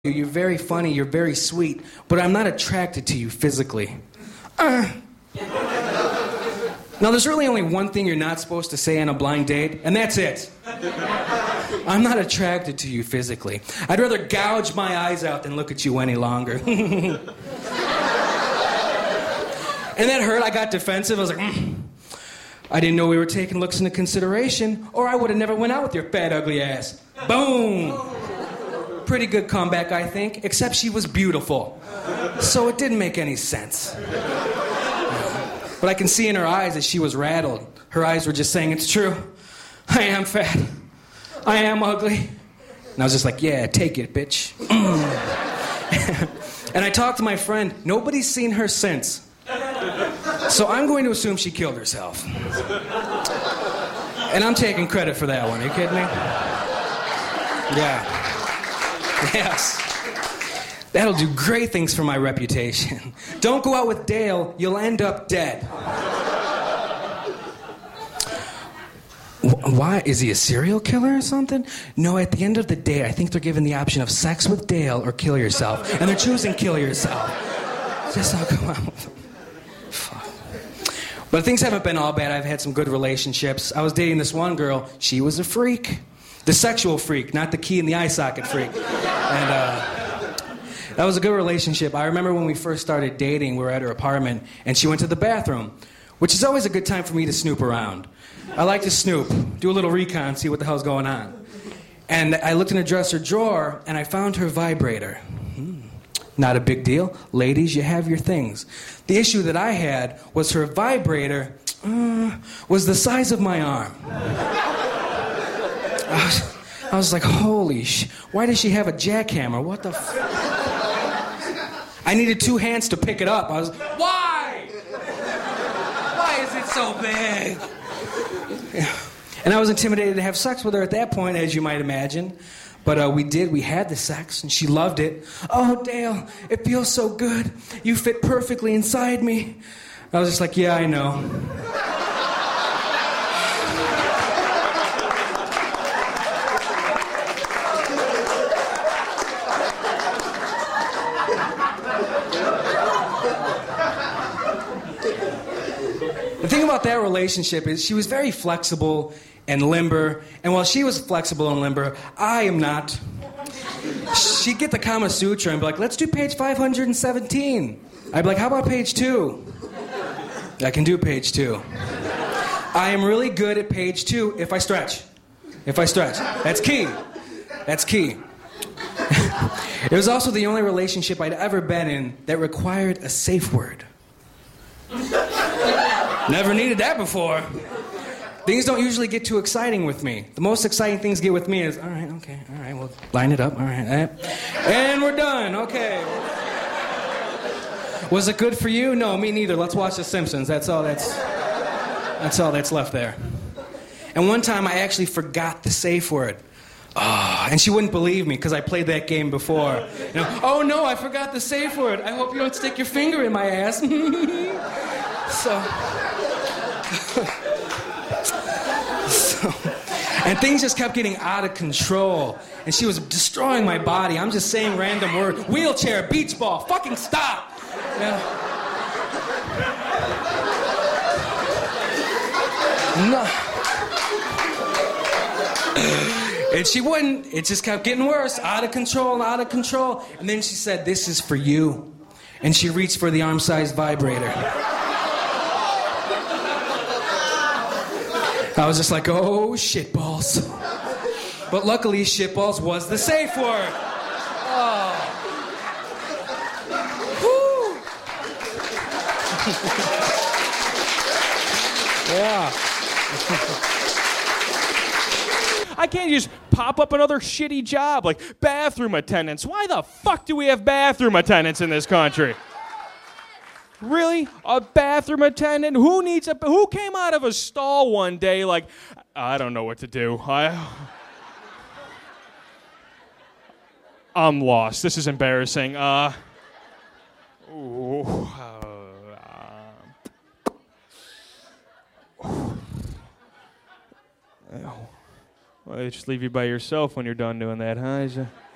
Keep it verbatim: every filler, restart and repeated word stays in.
You're very funny, you're very sweet, but I'm not attracted to you physically. Uh. Now, there's really only one thing you're not supposed to say on a blind date, and that's it. I'm not attracted to you physically. I'd rather gouge my eyes out than look at you any longer. And that hurt. I got defensive. I was like, mm. I didn't know we were taking looks into consideration, or I would have never went out with your fat, ugly ass. Boom! Pretty good comeback, I think, except she was beautiful. So it didn't make any sense. But I can see in her eyes that she was rattled. Her eyes were just saying, it's true. I am fat. I am ugly. And I was just like, yeah, take it, bitch. And I talked to my friend. Nobody's seen her since. So I'm going to assume she killed herself. And I'm taking credit for that one. Are you kidding me? Yeah. Yes. That'll do great things for my reputation. Don't go out with Dale, you'll end up dead. Why? Is he a serial killer or something? No, at the end of the day, I think they're given the option of sex with Dale or kill yourself. And they're choosing kill yourself. Just I'll go out with him. Fuck. But things haven't been all bad. I've had some good relationships. I was dating this one girl. She was a freak. The sexual freak, not the key in the eye socket freak. And uh, that was a good relationship. I remember when we first started dating, we were at her apartment, and she went to the bathroom, which is always a good time for me to snoop around. I like to snoop, do a little recon, see what the hell's going on. And I looked in her dresser drawer, and I found her vibrator. Hmm. Not a big deal. Ladies, you have your things. The issue that I had was her vibrator uh, was the size of my arm. I was, I was like, holy sh... Why does she have a jackhammer? What the f... I needed two hands to pick it up. I was, why? Why is it so big? And I was intimidated to have sex with her at that point, as you might imagine. But uh, we did. We had the sex, and she loved it. Oh, Dale, it feels so good. You fit perfectly inside me. I was just like, yeah, I know. The thing about that relationship is she was very flexible and limber, and while she was flexible and limber, I am not. She'd get the Kama Sutra and be like, let's do page five hundred seventeen. I'd be like, how about page two? I can do page two. I am really good at page two if I stretch. If I stretch. That's key. That's key. It was also the only relationship I'd ever been in that required a safe word. Never needed that before. Things don't usually get too exciting with me. The most exciting things get with me is, all right, okay, all right, we'll line it up, all right, all right. And we're done, okay. Was it good for you? No, me neither. Let's watch The Simpsons. That's all that's, that's all that's left there. And one time I actually forgot the safe word. Oh, and she wouldn't believe me because I played that game before. You know, oh no, I forgot the safe word. I hope you don't stick your finger in my ass. so, so, and things just kept getting out of control. And she was destroying my body. I'm just saying random words. Wheelchair, beach ball, fucking stop. You know? No. And she wouldn't. It just kept getting worse. Out of control, out of control. And then she said, this is for you. And she reached for the arm-sized vibrator. I was just like, oh, shitballs. But luckily, shitballs was the safe word. Oh. Whew. Yeah. I can't just pop up another shitty job like bathroom attendants. Why the fuck do we have bathroom attendants in this country? Really? A bathroom attendant? Who needs a... Who came out of a stall one day like, I don't know what to do. I... I'm lost. This is embarrassing. Uh... Ooh, uh, uh, well, they just leave you by yourself when you're done doing that, huh?